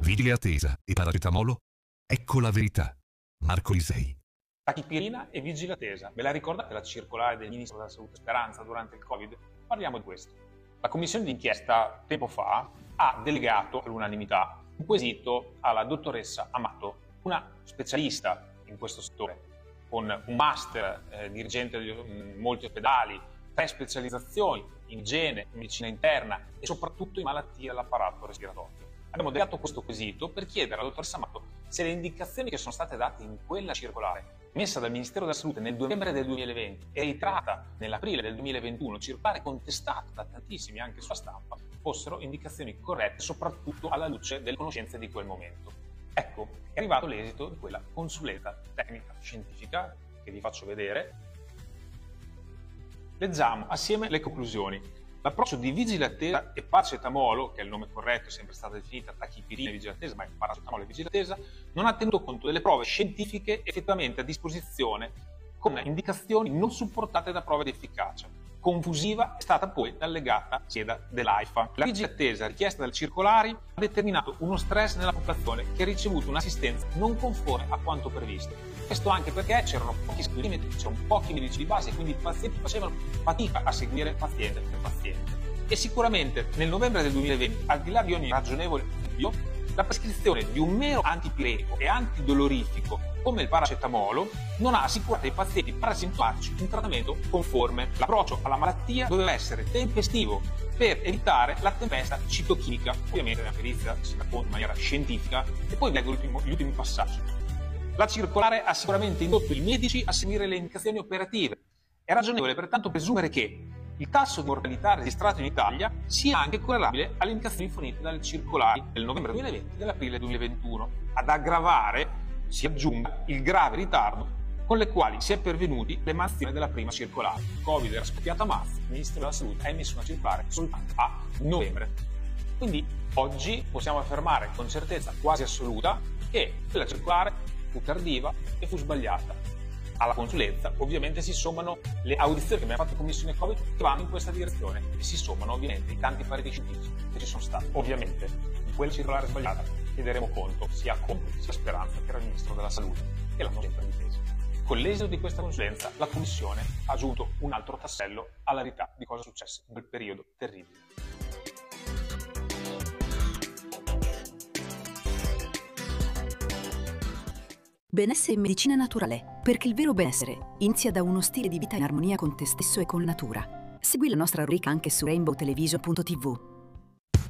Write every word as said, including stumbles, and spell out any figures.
Vigile attesa e paracetamolo? Ecco la verità. Marco Lisei. Tachipirina e vigile attesa. Ve la ricordate la circolare del Ministro della Salute Speranza durante il Covid? Parliamo di questo. La commissione d'inchiesta tempo fa ha delegato all'unanimità un quesito alla dottoressa Amato, una specialista in questo settore, con un master eh, dirigente di mh, molti ospedali, tre specializzazioni in igiene, in medicina interna e soprattutto in malattie dell'apparato respiratorio. Abbiamo delegato questo quesito per chiedere alla dottoressa Amato se le indicazioni che sono state date in quella circolare messa dal Ministero della Salute nel novembre del duemilaventi e ritratta nell'aprile del duemilaventuno, circolare contestata da tantissimi anche sulla stampa, fossero indicazioni corrette soprattutto alla luce delle conoscenze di quel momento. Ecco, è arrivato l'esito di quella consulenza tecnica scientifica che vi faccio vedere. Leggiamo assieme le conclusioni. L'approccio di vigile attesa e paracetamolo, che è il nome corretto, è sempre stata definita tachipirina e vigile attesa, ma è paracetamolo e vigile attesa, non ha tenuto conto delle prove scientifiche effettivamente a disposizione con indicazioni non supportate da prove di efficacia. Confusiva è stata poi l'allegata scheda dell'AIFA. La vigile attesa richiesta dalle circolari ha determinato uno stress nella popolazione che ha ricevuto un'assistenza non conforme a quanto previsto. Questo anche perché c'erano pochi spirometri, c'erano pochi medici di base, quindi i pazienti facevano fatica a seguire paziente per paziente. E sicuramente nel novembre del duemilaventi, al di là di ogni ragionevole dubbio, la prescrizione di un mero antipiretico e antidolorifico come il paracetamolo non ha assicurato ai pazienti parasintomatici un trattamento conforme. L'approccio alla malattia doveva essere tempestivo per evitare la tempesta citochimica. Ovviamente la perizia si racconta in maniera scientifica e poi leggo gli ultimi passaggi. La circolare ha sicuramente indotto i medici a seguire le indicazioni operative. È ragionevole pertanto presumere che il tasso di mortalità registrato in Italia sia anche correlabile alle indicazioni fornite dalle circolari del novembre duemilaventi e dell'aprile duemilaventuno. Ad aggravare si aggiunga il grave ritardo con le quali si è pervenuti l'emanazione della prima circolare. Il Covid era scoppiato a marzo, il Ministero della Salute ha emesso una circolare soltanto a novembre. Quindi oggi possiamo affermare con certezza quasi assoluta che quella circolare fu tardiva e fu sbagliata. Alla consulenza ovviamente si sommano le audizioni che abbiamo fatto in commissione Covid che vanno in questa direzione e si sommano ovviamente i tanti pareri scientifici che ci sono stati. Ovviamente di quella circolare sbagliata chiederemo conto sia a Conte sia a Speranza che era il Ministro della Salute e l'hanno sempre difeso. Con l'esito di questa consulenza la commissione ha aggiunto un altro tassello alla verità di cosa successe in quel periodo terribile. Benessere e medicina naturale, perché il vero benessere inizia da uno stile di vita in armonia con te stesso e con la natura. Segui la nostra rubrica anche su rainbow television punto tivù.